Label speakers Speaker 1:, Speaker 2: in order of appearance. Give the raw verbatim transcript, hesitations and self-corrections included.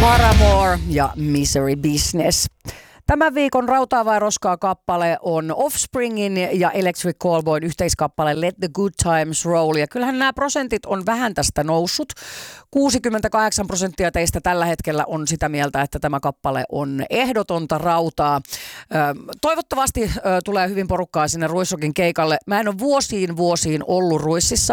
Speaker 1: Paramore ja Misery Business. Tämän viikon Rautaa vai roskaa -kappale on Offspringin ja Electric Callboyn yhteiskappale Let the Good Times Roll. Ja kyllähän nämä prosentit on vähän tästä noussut. kuusikymmentäkahdeksan prosenttia teistä tällä hetkellä on sitä mieltä, että tämä kappale on ehdotonta rautaa. Toivottavasti tulee hyvin porukkaa sinne Ruisrokin keikalle. Mä en ole vuosiin vuosiin ollut Ruississa.